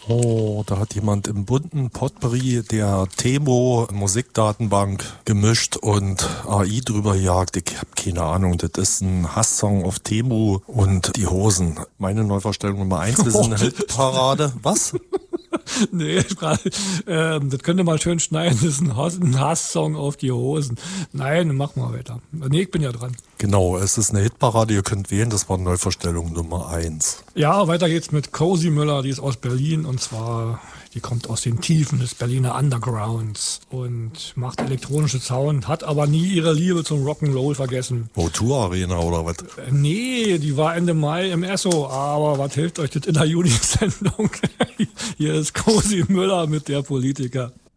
Oh, da hat jemand im bunten Potpourri der Temo Musikdatenbank gemischt und AI drüber gejagt. Ich habe keine Ahnung, das ist ein Hasssong auf Temo und die Hosen. Meine Neuvorstellung Nummer 1, wir sind eine Hitparade. Was? Nee, das könnte mal schön schneiden, das ist ein Hasssong auf die Hosen. Nein, mach mal weiter. Nee, ich bin ja dran. Genau, es ist eine Hitparade, ihr könnt wählen, das war Neuvorstellung Nummer 1. Ja, weiter geht's mit Cozy Müller, die ist aus Berlin und zwar, die kommt aus den Tiefen des Berliner Undergrounds und macht elektronische Sound, hat aber nie ihre Liebe zum Rock'n'Roll vergessen. O2 Arena oder was? Nee, die war Ende Mai im Esso, aber was hilft euch das in der Juni-Sendung? Hier ist Cozy Müller mit der Politiker.